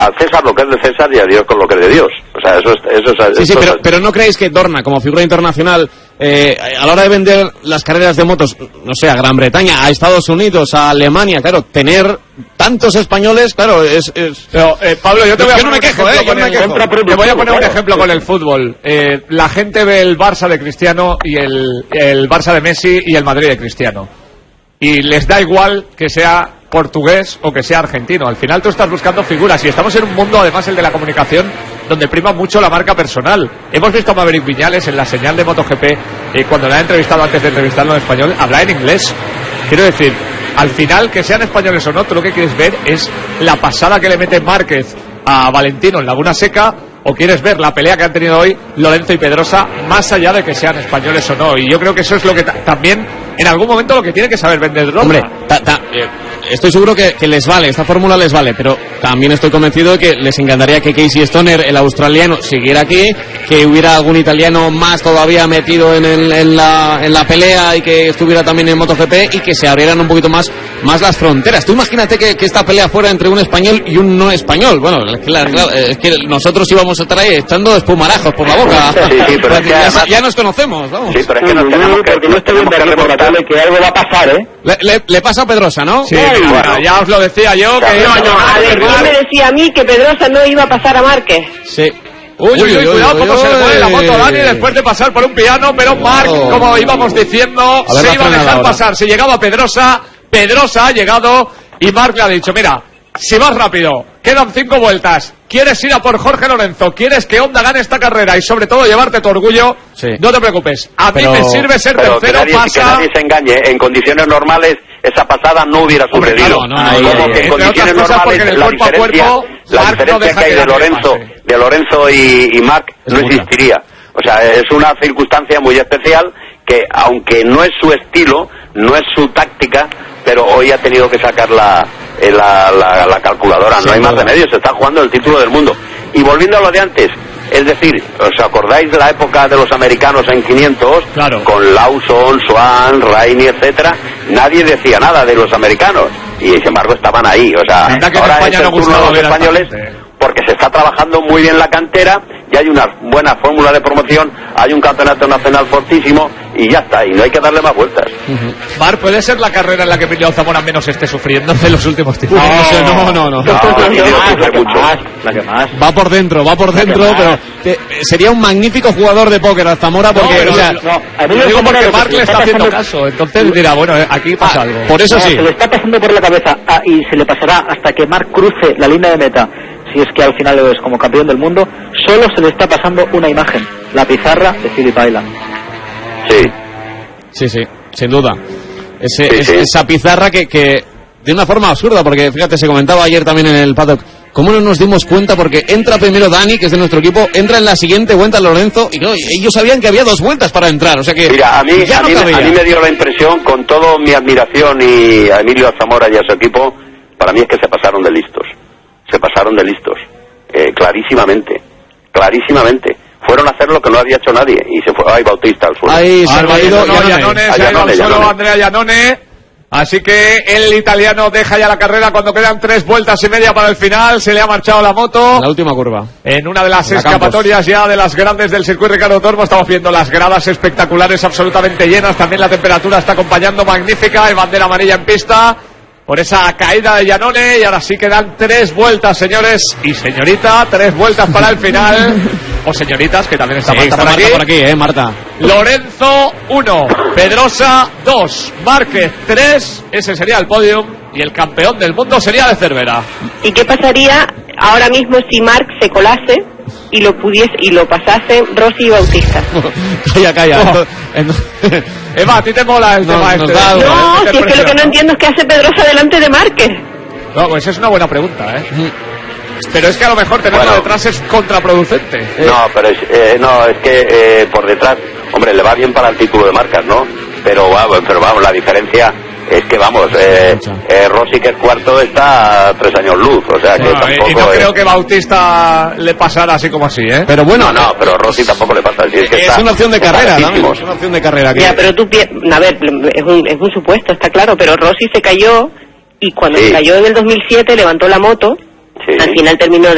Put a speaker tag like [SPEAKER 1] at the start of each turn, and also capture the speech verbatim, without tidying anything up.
[SPEAKER 1] al César lo que es de César y a Dios con lo que es de Dios. O sea, eso es... Eso es
[SPEAKER 2] sí, sí,
[SPEAKER 1] eso
[SPEAKER 2] pero,
[SPEAKER 1] es...
[SPEAKER 2] pero ¿no creéis que Dorna, como figura internacional, eh, a la hora de vender las carreras de motos, no sé, a Gran Bretaña, a Estados Unidos, a Alemania, claro, tener tantos españoles, claro, es... es...
[SPEAKER 3] Pero, eh, Pablo, yo te voy a
[SPEAKER 2] yo no me quejo, ¿eh? Yo no me quejo.
[SPEAKER 3] Te voy a poner un ejemplo con el fútbol. Eh, la gente ve el Barça de Cristiano y el, el Barça de Messi y el Madrid de Cristiano. Y les da igual que sea portugués o que sea argentino. Al final tú estás buscando figuras y estamos en un mundo, además el de la comunicación, donde prima mucho la marca personal. Hemos visto a Maverick Viñales en la señal de MotoGP, eh, cuando le ha entrevistado antes de entrevistarlo en español, hablar en inglés. Quiero decir, al final, que sean españoles o no, tú lo que quieres ver es la pasada que le mete Márquez a Valentino en Laguna Seca, o quieres ver la pelea que han tenido hoy Lorenzo y Pedrosa, más allá de que sean españoles o no. Y yo creo que eso es lo que ta- también en algún momento lo que tiene que saber vender Dorna.
[SPEAKER 2] Hombre, ta, ta, eh, estoy seguro que, que les vale, esta fórmula les vale, pero también estoy convencido de que les encantaría que Casey Stoner, el australiano, siguiera aquí, que hubiera algún italiano más todavía metido en, el, en, la, en la pelea y que estuviera también en MotoGP y que se abrieran un poquito más, más las fronteras. Tú imagínate que, que esta pelea fuera entre un español y un no español. Bueno, claro, claro, es que nosotros íbamos a estar ahí echando espumarajos por la boca.
[SPEAKER 1] Sí, sí, pero es que
[SPEAKER 2] ya,
[SPEAKER 1] además...
[SPEAKER 2] ya nos conocemos, vamos.
[SPEAKER 1] Sí, pero es que nos tenemos que, nos tenemos que remontar.
[SPEAKER 4] Que algo va a pasar, ¿eh?
[SPEAKER 2] Le, le, le pasa a Pedrosa, ¿no?
[SPEAKER 3] Sí, bueno, bueno, ya os lo decía yo. Que
[SPEAKER 5] no, no, a ver, ¿quién me decía a mí que Pedrosa no iba a pasar a Márquez?
[SPEAKER 2] Sí.
[SPEAKER 3] Uy, uy, uy, uy, cuidado cómo se le mueve la moto a Dani
[SPEAKER 2] uy.
[SPEAKER 3] después de pasar por un piano, pero Marc,
[SPEAKER 2] Oh.
[SPEAKER 3] como íbamos diciendo,
[SPEAKER 2] A ver,
[SPEAKER 3] se
[SPEAKER 2] la
[SPEAKER 3] iba a
[SPEAKER 2] frenada
[SPEAKER 3] dejar
[SPEAKER 2] ahora.
[SPEAKER 3] pasar. Si llegaba Pedrosa, Pedrosa ha llegado y Marc le ha dicho, mira, si vas rápido, quedan cinco vueltas, quieres ir a por Jorge Lorenzo, quieres que Honda gane esta carrera y sobre todo llevarte tu orgullo,
[SPEAKER 2] Sí.
[SPEAKER 3] no te preocupes. A
[SPEAKER 2] Pero-
[SPEAKER 3] mí me sirve ser
[SPEAKER 1] Pero que
[SPEAKER 3] tercero,
[SPEAKER 1] nadie, que
[SPEAKER 3] pasa...
[SPEAKER 1] nadie se engañe, en condiciones normales esa pasada no hubiera
[SPEAKER 2] Hombre,
[SPEAKER 1] sucedido.
[SPEAKER 2] claro, no, no,
[SPEAKER 1] Como
[SPEAKER 2] no,
[SPEAKER 1] que
[SPEAKER 2] no,
[SPEAKER 1] en
[SPEAKER 3] entre
[SPEAKER 1] condiciones
[SPEAKER 3] otras cosas
[SPEAKER 1] normales
[SPEAKER 3] porque en el
[SPEAKER 1] la
[SPEAKER 3] cuerpo a
[SPEAKER 1] diferencia,
[SPEAKER 3] cuerpo,
[SPEAKER 1] la
[SPEAKER 3] Marc no
[SPEAKER 1] diferencia
[SPEAKER 3] deja
[SPEAKER 1] que hay
[SPEAKER 3] que
[SPEAKER 1] de
[SPEAKER 3] nadie
[SPEAKER 1] Lorenzo,
[SPEAKER 3] pase.
[SPEAKER 1] de Lorenzo y, y Marc
[SPEAKER 2] Es
[SPEAKER 1] no
[SPEAKER 2] mucha.
[SPEAKER 1] existiría. O sea, es una circunstancia muy especial que, aunque no es su estilo, no es su táctica, pero hoy ha tenido que sacar la, eh, la, la, la calculadora.
[SPEAKER 2] Sin
[SPEAKER 1] no hay más
[SPEAKER 2] duda.
[SPEAKER 1] remedio, se está jugando el título del mundo. Y volviendo a lo de antes, es decir, ¿os acordáis de la época de los americanos en quinientos?
[SPEAKER 3] Claro.
[SPEAKER 1] Con Lawson, Swan, Rainey, etcétera, nadie decía nada de los americanos y sin embargo estaban ahí. O sea,
[SPEAKER 3] Anda que en
[SPEAKER 1] ahora
[SPEAKER 3] España
[SPEAKER 1] es el
[SPEAKER 3] no
[SPEAKER 1] turno
[SPEAKER 3] gustaba
[SPEAKER 1] de
[SPEAKER 3] ver
[SPEAKER 1] los
[SPEAKER 3] a esta
[SPEAKER 1] españoles
[SPEAKER 3] gente.
[SPEAKER 1] porque se está trabajando muy bien la cantera y hay una buena fórmula de promoción, hay un campeonato nacional fortísimo y ya está, y no hay que darle más vueltas.
[SPEAKER 3] Mar, ¿puede ser la carrera en la que Emilio Zamora menos esté sufriendo en los últimos tiempos?
[SPEAKER 2] No, no, no, no.
[SPEAKER 1] No, Emilio
[SPEAKER 4] Ah,
[SPEAKER 1] sufre
[SPEAKER 4] la que
[SPEAKER 1] mucho.
[SPEAKER 4] más, la que más.
[SPEAKER 2] Va por dentro, va por dentro,
[SPEAKER 4] más.
[SPEAKER 2] pero te- sería un magnífico jugador de póker a Zamora porque,
[SPEAKER 3] pero-
[SPEAKER 2] o sea,
[SPEAKER 4] No, a mí
[SPEAKER 3] Lo
[SPEAKER 4] me
[SPEAKER 3] digo
[SPEAKER 4] Zamora
[SPEAKER 3] porque
[SPEAKER 4] lo que
[SPEAKER 3] Marc
[SPEAKER 4] se
[SPEAKER 3] le
[SPEAKER 4] le
[SPEAKER 3] está
[SPEAKER 4] está
[SPEAKER 3] haciendo
[SPEAKER 4] pasando-
[SPEAKER 3] caso, entonces dirá, bueno, eh, aquí pasa
[SPEAKER 2] ah,
[SPEAKER 3] algo.
[SPEAKER 2] por eso
[SPEAKER 4] No,
[SPEAKER 2] sí.
[SPEAKER 4] se le está pasando por la cabeza ah, y se le pasará hasta que Marc cruce la línea de meta, si es que al final lo es como campeón del mundo. Solo se le está pasando una imagen, la pizarra de Phillip Island.
[SPEAKER 1] Sí.
[SPEAKER 2] Sí, sí, sin duda. Ese,
[SPEAKER 1] Sí,
[SPEAKER 2] es-
[SPEAKER 1] sí.
[SPEAKER 2] Esa pizarra que, que, de una forma absurda, porque fíjate, se comentaba ayer también en el paddock, ¿cómo no nos dimos cuenta? Porque entra primero Dani, que es de nuestro equipo, entra en la siguiente vuelta Lorenzo, y claro, ellos sabían que había dos vueltas para entrar, o sea que
[SPEAKER 1] Mira, a mí,
[SPEAKER 2] ya
[SPEAKER 1] a,
[SPEAKER 2] no
[SPEAKER 1] mí,
[SPEAKER 2] cabía.
[SPEAKER 1] a mí me dio la impresión, con toda mi admiración y a Emilio Zamora y a su equipo, para mí es que se pasaron de listos. Se pasaron de listos. Eh, clarísimamente. Clarísimamente. Fueron a hacer lo que no había hecho nadie y se fue. Ay, Bautista al suelo.
[SPEAKER 2] Ahí se
[SPEAKER 3] Ah,
[SPEAKER 2] ha ido
[SPEAKER 3] no,
[SPEAKER 2] Iannone.
[SPEAKER 3] Iannone,
[SPEAKER 1] Ah,
[SPEAKER 3] se ha ido al
[SPEAKER 1] Iannone,
[SPEAKER 3] suelo
[SPEAKER 1] Iannone.
[SPEAKER 3] Andrea Iannone. Así que el italiano deja ya la carrera cuando quedan tres vueltas y media para el final. Se le ha marchado la moto.
[SPEAKER 2] La última curva.
[SPEAKER 3] En una de las
[SPEAKER 2] La
[SPEAKER 3] escapatorias ya de las grandes del circuito Ricardo Tormo, estamos viendo las gradas espectaculares absolutamente llenas. También la temperatura está acompañando magnífica. Hay bandera amarilla en pista por esa caída de Iannone. Y ahora sí quedan tres vueltas, señores y señorita. Tres vueltas para el final. O señoritas, que también está
[SPEAKER 2] Sí,
[SPEAKER 3] Marta
[SPEAKER 2] está
[SPEAKER 3] por
[SPEAKER 2] Marta
[SPEAKER 3] aquí.
[SPEAKER 2] por aquí, eh, Marta.
[SPEAKER 3] Lorenzo uno, Pedrosa dos, Márquez tres, ese sería el podium y el campeón del mundo sería de Cervera.
[SPEAKER 5] ¿Y qué pasaría ahora mismo si Marc se colase y lo pudiese y lo pasase Rossi y Bautista?
[SPEAKER 2] Calla, calla.
[SPEAKER 3] Oh.
[SPEAKER 2] Entonces-
[SPEAKER 3] Eva, a ti te mola el
[SPEAKER 2] No,
[SPEAKER 3] tema
[SPEAKER 2] nos
[SPEAKER 3] este.
[SPEAKER 2] da algo,
[SPEAKER 5] No,
[SPEAKER 3] ¿Qué te
[SPEAKER 5] si es que lo que no
[SPEAKER 3] impresiona?
[SPEAKER 5] entiendo es qué hace Pedrosa delante de Márquez.
[SPEAKER 3] No, pues es una buena pregunta, ¿eh? Pero es que a lo mejor tenerlo
[SPEAKER 1] Bueno.
[SPEAKER 3] detrás es contraproducente.
[SPEAKER 1] No, pero es, eh, no, es que eh, por detrás, hombre, le va bien para el título de marcas, ¿no? Pero vamos, pero vamos, la diferencia es que vamos, eh, eh, Rossi, que es cuarto, está a tres años luz, o sea que
[SPEAKER 3] Bueno,
[SPEAKER 1] tampoco
[SPEAKER 3] y no
[SPEAKER 1] es-
[SPEAKER 3] creo que Bautista le pasara así como así, ¿eh?
[SPEAKER 2] Pero bueno,
[SPEAKER 1] No, no, pero Rossi tampoco le pasa. Si es que
[SPEAKER 2] es
[SPEAKER 1] está
[SPEAKER 2] una opción de carrera, ¿no?
[SPEAKER 1] baratísimos.
[SPEAKER 2] Es una opción de carrera. Que...
[SPEAKER 5] Ya, pero tú, pi- a ver, es un, es un supuesto, está claro, pero Rossi se cayó y cuando
[SPEAKER 1] Sí.
[SPEAKER 5] se cayó en el dos mil siete levantó la moto,
[SPEAKER 1] Sí.
[SPEAKER 5] al final terminó de